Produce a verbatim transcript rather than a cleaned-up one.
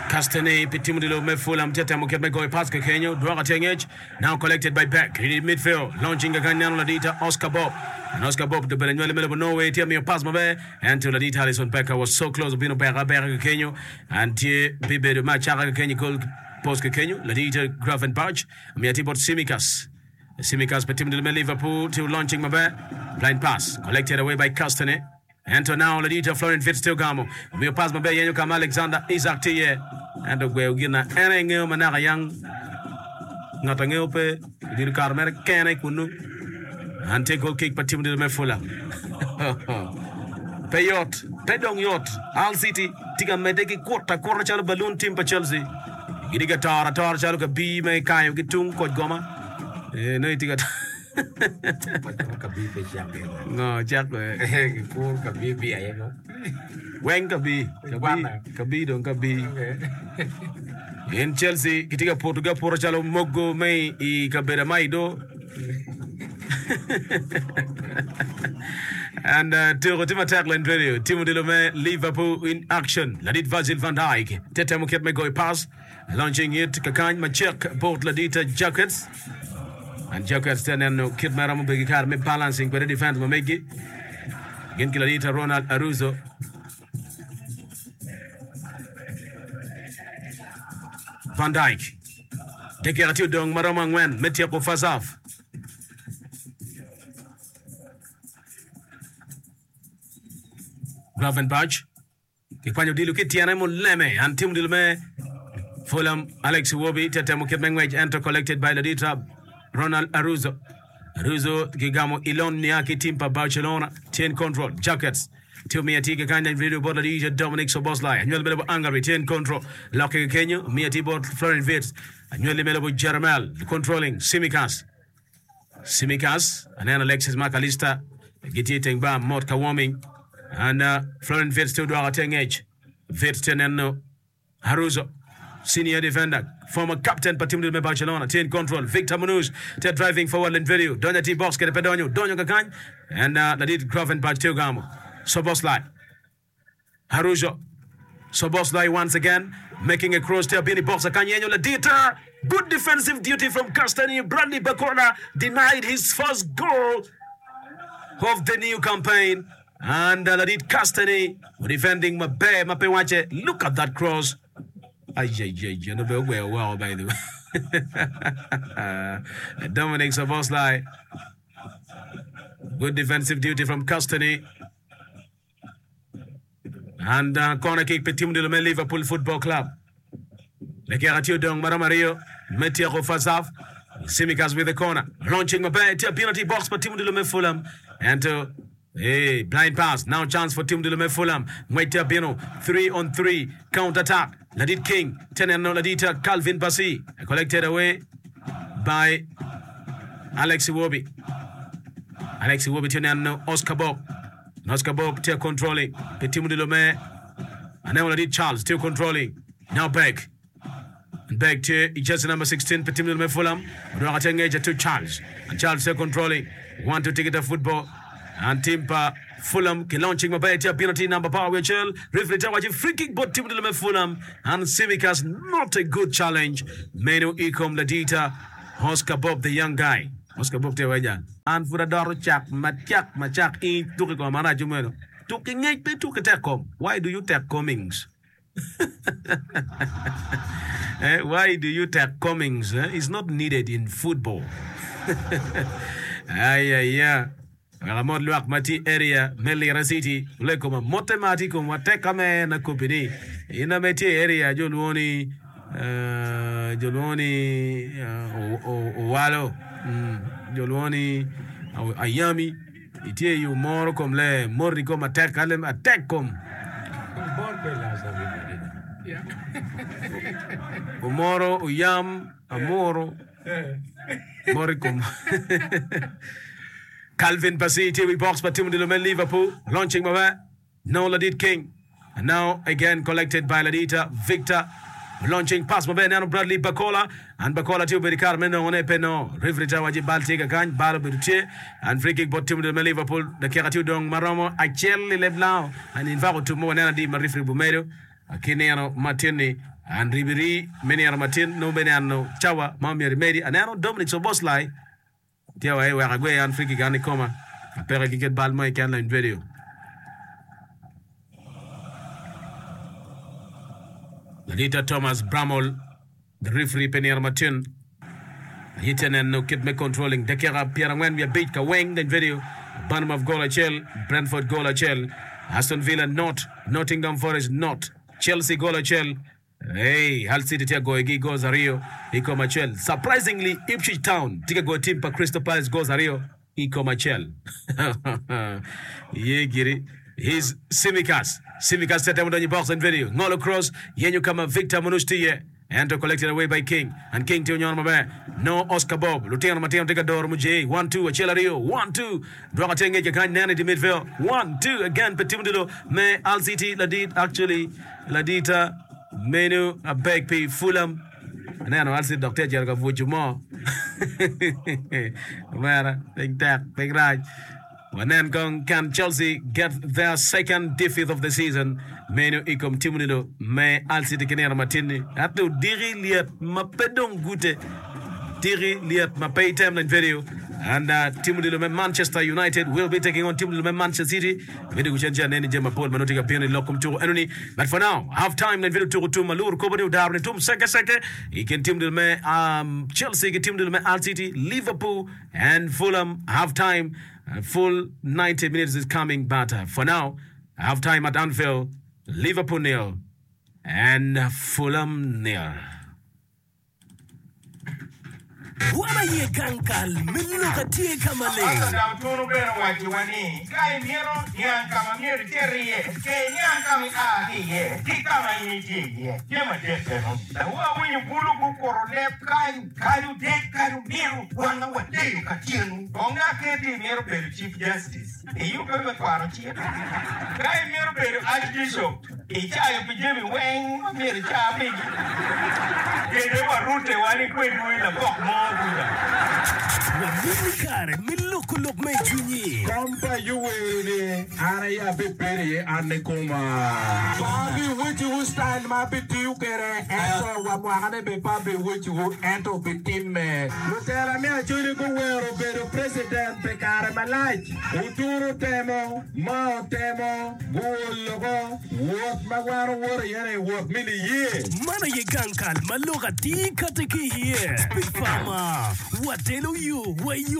Castane Pitimudilo Mefulam Teta Mukemego Pasca Kenyo, Dwaka Tengage, now collected by Beck in midfield, launching a Ganyan Ladita, Oscar Bob. And Oscar Bob, the Benuel Middle of Norway, Tiamio Pasmabe, and to Ladita Alison Becker was so close to Bino Berra Berra Kenyo, and Tia Bibe de Machara Kenyo called Posca Kenyo, Ladita Grafen Barge, Miatibot Simicas. Simicas Pitimudil Liverpool to launching Mabe, blind pass, collected away by Castane. And to now Ladita Florent Fitztilgamo. We pass Mabe Yenu Kam Alexander Isaac Tiye. And the way Gina Enangil Manaka Young not a Gilpe, Dil Carmer, Kane Kunu, and take goal kick Patim de Mefula. Payot, Pedong Yacht, Al City, Tika Medeki Quarter, Quarter Balloon Team for Chelsea. Gidigatar, Tar Chaluka B, May Kai, Gitung, Kot Goma. No, Tigat. No, Jack, poor Kabi, I know. When Kabi, Kabi, Kabi, don't Kabi. In Chelsea, Kitika Portugal, Portugal, Mogo, May, I Cabera Maido. And uh, to Rotima Tackland Radio, Timo Delome, Liverpool in action. Ladit Vazil van Dijk, Teta Muket Megoi pass, launching it, Kakan, Machek, Port Ladita Jackets. And Jackets then no Kid Maramu Begikar, me balancing, but the defense will make it. Again, Kiladita Ronald Aruzo. Van Dijk. Dekeratu dong Maramangwen, Metiapo Fazaf. Gravenberch. Kipanyo Dilu Kitiana Leme, and Tim Dilme. Fulham, Alex Iwobi, Tetemo Kipmengwage, enter collected by Ladita Ronald Aruzo. Aruzo, Gigamo, Ilon Niaki, Timpa, Barcelona, ten control, Jackets. Till Miatika kind of video board Ladija, Dominic Soboslai, and you'll be able to Hungary, ten control, Locking Kenya, Miati board, Florent Vitz, and you'll be able to Jeremel, controlling Simicas. Simicas, and then Alexis Macalista, Gitting Bam, Motka warming, and uh, Florent Vitz to do our ten edge. Vitz ten and no Aruzo. Senior defender, former captain Patim de Barcelona, ten control, Victor Munuz, they're driving forward in video, Donya T box, get a pedonio, Donyo Kakan, and uh, Ladid Gravenberch Tilgamo, Soboslai, Harujo, Soboslai once again, making a cross to Bini box, Akanyenyo Ladita, good defensive duty from Castani, Bradley Bakona denied his first goal of the new campaign, and uh, Ladid Castani defending Mabe, Mapewache, look at that cross. Ay, ay, ay, you know, well, well, by the way. Dominic Soboslai. Good defensive duty from Castani. And uh, corner kick, Petit de Liverpool Football Club. Lekeratio Dong Maramario, Metiero Fazaf, Simicas with the corner. Launching Mabe, penalty box for Tim de Fulham. And to hey, blind pass. Now chance for Tim de Fulham. Maite Bino, three on three, counter attack. Ladit King, ten and no Ladita, Calvin Bassi, collected away by Alex Iwobi. Alex Iwobi, ten and no Oscar Bob. Oscar Bob, still controlling. Petit Mudilome, and then Ladit Charles, still controlling. Now Beck. And Beck to just number sixteen, Petit Mudilome Fulham. Rogatengage to Charles. And Charles still controlling. Want to take it to football. And Timpa Fulham launching Mabaya penalty number power Wichel. Referee Tawaji free kick but Tim de Fulham and Simicas not a good challenge. Menu Ikom Ladita Oscar Bob the young guy. Oscar Bob Tewaja. And for the door chak Machak Machak in Tukiko Manajumeno. Tuking eight pe took a takom. Why do you take Cummings? eh, why do you take Cummings? Eh? It's not needed in football. Ay ay ay. Ramon Luak Mati area, Melira City, Lekoma, Motematico, Watekame, na Kupini, in a Meti area, Joloni, Joloni, Owalo, Joloni, Ayami, Itie you more come le, Moricom attack, Alem attack come. Umoro, Uyam, Amoro, Moricom. Calvin Bassi, T V box, but Tim de Liverpool, launching Mabe, no Ladit King, and now again collected by Ladita, Victor, launching pass Mabe, now Bradley Bacola, and Bacola to be Carmeno on Epeno, Rivri Tawaji Baltic, a kind, Barabute, and free kick, but Tim de Liverpool, the Keratu Dong Maromo, Acheli Leblanc, and in Varo to Moana di Marifri Bumedo, Akiniano Martini, and Ribiri Meniar Martin no Beniano Chawa Mamier Medi and Aaron Dominic Soboslai Tiawa Wagwe and Friki Ganicoma a pair of get Balma can line video. Ladita Thomas Bramall, the referee Peniar Martin. Hitten and no kid me controlling. Dekera Pierre when we beat Kawang then video. Bottom of Gola Chell, Brentford Gola Chell, Aston Villa not, Nottingham Forest not, Chelsea Gola Chell. Hey, Hull City tia goegi goes Rio, Iko Machel. Surprisingly, Ipswich Town tika go team pa Crystal Palace goes Rio, Iko Machel. Ye giri. He's Simicas. Simicas set him on the box and video. Ngolo cross, Yenyu kama Victor Munustiye. Enter collected away by King. And King to Nyon Mabe. No Oscar Bob. Lieutenant Mateo take a door. Mujay. One, two. Achela Rio. One, two. Bragatenge Kakan Nani to midfield. One, two. Again, Petimudo. Me Al City. Ladit. Actually. Ladita. Menu. A big P. Fulham. And then I'll see Doctor Jarga Vujumo. Mara. Big that. Big right. And then can Chelsea get their second defeat of the season? Menu ikom timunido me Al City kenera matini. Atu diri liat mapedong gute. Diri liat mapay timeline video. And uh, Timunido me Manchester United will be taking on Timunido me Manchester City. Video kuchenja neni jema Paul manotika piani lokum turu enuni. But for now, half time then video turu tu malur kobani udarne tum seke seke. Iken Timunido me um Chelsea ke Timunido me Al City, Liverpool and Fulham half time. A full ninety minutes is coming, but uh, for now, half time at Anfield, Liverpool nil and Fulham nil. Wana ye gankal miluka tie kamale. Asa da tunu bena waji wani. Kai miro nyanka ma miro teriye. Ke nyanka mi ahiye. Tika ma initiye. Kema dete no. Da wa winyu bulu ku korone kai kayu de kayu miro wana wade yu katienu. Bonga keti miro pelu Chief Justice. E yu pepe kwaro chie. Kai miro pelu Archbishop. E chayo pijemi weng miro cha pigi. Kede wa rute wani kwedu ila bok mo. Wamini kare miluku luk mejunyi. Kompa yuwele araya bepere anekoma. Babi wuchi wu style ma biti ukere ento wa mwahane be babi wuchi wu ento bitime. Lutera mi achuli kuwero pero president pekare malaj. Uturu temo, mao temo, gulogo, wot magwaro wore yene wot mili ye. Mana ye gankal maluka ti katiki here. Big Farmer, what tell you, where you